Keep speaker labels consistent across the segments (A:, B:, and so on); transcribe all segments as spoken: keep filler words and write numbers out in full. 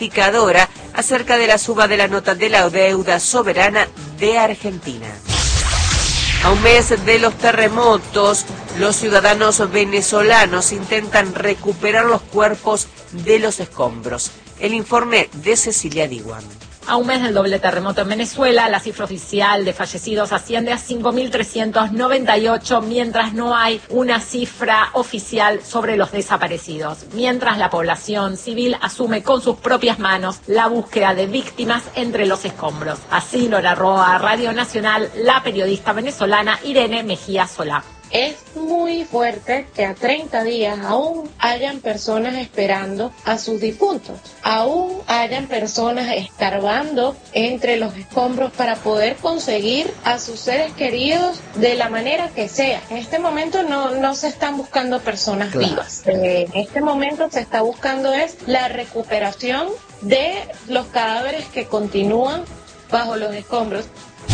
A: picadora acerca de la suba de la nota de la deuda soberana de Argentina. A un mes de los terremotos, los ciudadanos venezolanos intentan recuperar los cuerpos de los escombros. El informe de Cecilia Diwan.
B: A un mes del doble terremoto en Venezuela, la cifra oficial de fallecidos asciende a cinco mil trescientos noventa y ocho, mientras no hay una cifra oficial sobre los desaparecidos. Mientras la población civil asume con sus propias manos la búsqueda de víctimas entre los escombros. Así lo narró a Radio Nacional la periodista venezolana Irene Mejía Solá.
C: Es muy fuerte que a treinta días aún hayan personas esperando a sus difuntos, aún hayan personas escarbando entre los escombros para poder conseguir a sus seres queridos de la manera que sea. En este momento no, no se están buscando personas claro. vivas, eh, en este momento se está buscando es la recuperación de los cadáveres que continúan bajo los escombros.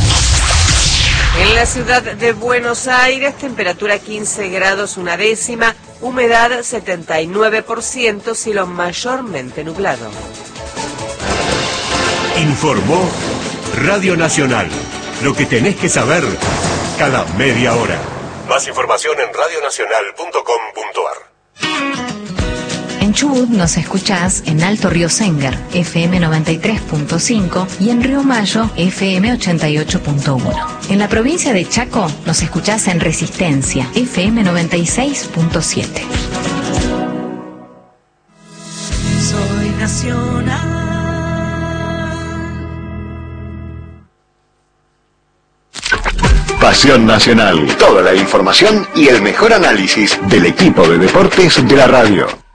A: En la ciudad de Buenos Aires, temperatura quince grados una décima, humedad setenta y nueve por ciento, cielo mayormente nublado.
D: Informó Radio Nacional. Lo que tenés que saber cada media hora. Más información en radio nacional punto com punto ar.
E: En Chubut nos escuchás en Alto Río Sengar, F M noventa y tres punto cinco, y en Río Mayo, F M ochenta y ocho punto uno. En la provincia de Chaco nos escuchás en Resistencia, F M noventa y seis punto siete.
F: Soy nacional.
G: Pasión Nacional. Toda la información y el mejor análisis del equipo de deportes de la radio.